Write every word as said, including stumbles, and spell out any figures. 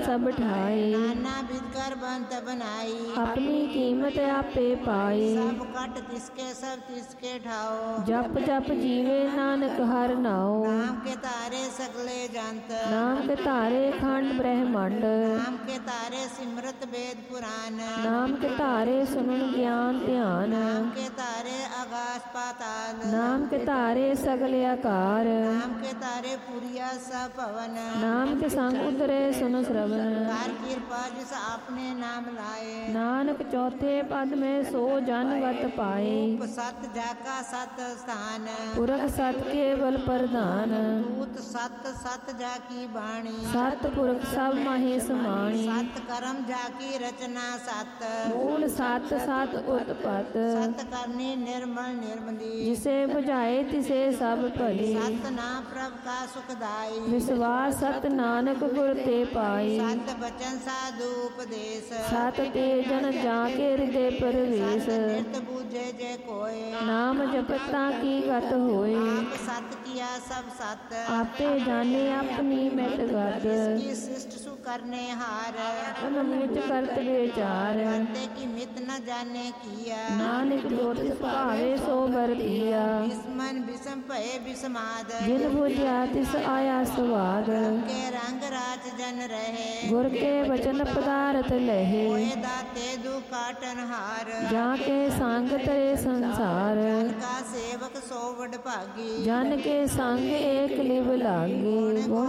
सब ठाए। नाना विध कर बंत बनाई, अपनी कीमत आपे पाए। सब कट तिसके सब तिसके ठाओ, जप जप जीवे नानक हर नाओ। नाम के तारे सगले जंत, नाम के तारे खंड ब्रह्मांड। नाम के तारे सिमरत वेद पुराण, नाम के तारे सुनन ज्ञान ध्यान। नाम के तारे आकाश पाताल, नाम के तारे सगले आकार। नाम के तारे पुरिया सब पवन, नाम के संग उतरे सुन श्रवण। कार कृपा जिस आपने नाम लाए, नानक चौथे पद में सो जन गत पाए। रूप सत जाका सत स्थान, पुरख सत केवल प्रधान। दूत सत सत जाकी बाणी, सत पुरख सब माहे समाणी। सत कर्म जाकी रचना सत, मूल सत सत उत्पत। सत करनी निर्मल निर्मली, जिसे बुझाए तिसे सब भली। सत नाम प्रभ का सुखदाई, विश्वास सत नानक गुर ते पाई। सत बचन साधु उपदेश, सत ते जन जाके हृदय प्रवेश। सत नित बूझे जे कोय, नाम जपता की गत होए। आप सत किया सब सत, आपे जाने अपनी मिट गत। इसकी शिष्ट सु करने हार, मन विच करत विचार। करते की मित न जाने किया, नानक जो तिस भावे सो बरतिया। विस्मन विषम भय विषमाद, जिन बुझिया तिस आया स्वाद। के रंग राज जन रहे, गुर के वचन पदार्थ लहे। होए दाते दु काटन हार, जाके संग तरे संसार। जन का सेवक सो वड भागी, जन के संग एक लिव लागे। गुण